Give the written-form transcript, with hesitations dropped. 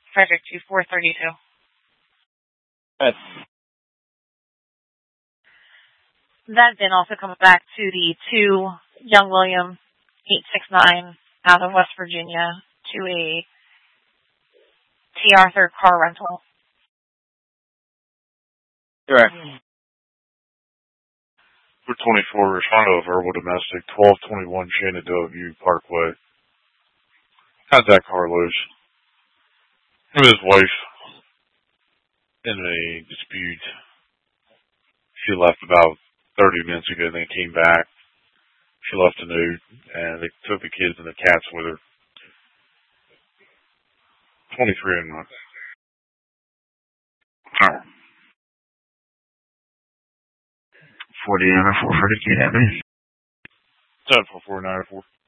Frederick 2432. Yes. That then also comes back to the 2 Young William 869 out of West Virginia to a T. Arthur car rental. Correct. For 24, respond to verbal domestic, 1221 Shenandoah View Parkway. Contact Carlos. Him and his wife in a dispute. She left about 30 minutes ago and then came back. She left a note and they took the kids and the cats with her. 23 and month. 40 for Kidnapping. 74494.